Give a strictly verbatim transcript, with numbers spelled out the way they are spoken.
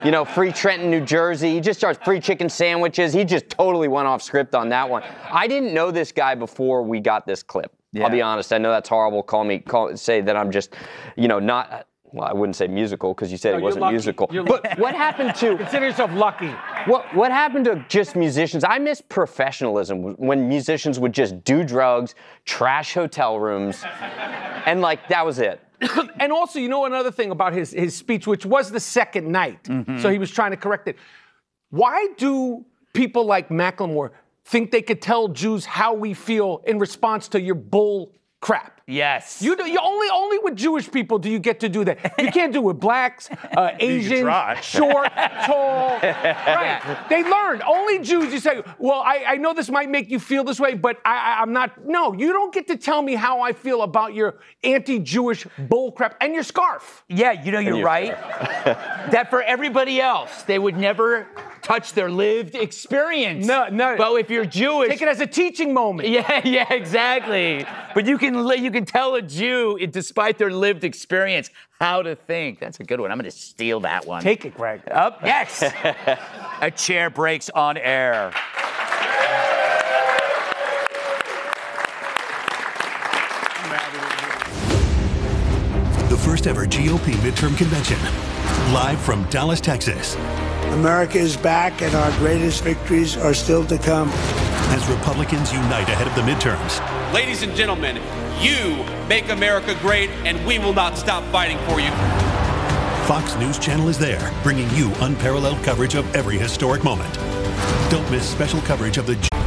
You know, free Trenton, New Jersey. He just starts free chicken sandwiches. He just totally went off script on that one. I didn't know this guy before we got this clip. Yeah. I'll be honest. I know that's horrible. Call me, call, say that I'm just, you know, not. Well, I wouldn't say musical because you said no, he wasn't lucky. musical. You're but lucky. what happened to? Consider yourself lucky. What What happened to just musicians? I miss professionalism when musicians would just do drugs, trash hotel rooms, and like that was it. And also, you know another thing about his, his speech, which was the second night, mm-hmm. so he was trying to correct it. Why do people like Macklemore think they could tell Jews how we feel in response to your bull crap? Yes. You do, you only only with Jewish people do you get to do that. You can't do it with blacks, uh, Asians, short, tall. Right. They learned. Only Jews. You say, well, I, I know this might make you feel this way, but I, I, I'm not. No, you don't get to tell me how I feel about your anti-Jewish bullcrap and your scarf. Yeah, you know, you're your right. That for everybody else, they would never touch their lived experience. No, no. But if you're Jewish, take it as a teaching moment. Yeah, yeah, exactly. But you can you can tell a Jew, despite their lived experience, how to think. That's a good one. I'm going to steal that one. Take it, Greg. Up next, a chair breaks on air. The first ever G O P midterm convention, live from Dallas, Texas. America is back, and our greatest victories are still to come. As Republicans unite ahead of the midterms. Ladies and gentlemen, you make America great, and we will not stop fighting for you. Fox News Channel is there, bringing you unparalleled coverage of every historic moment. Don't miss special coverage of the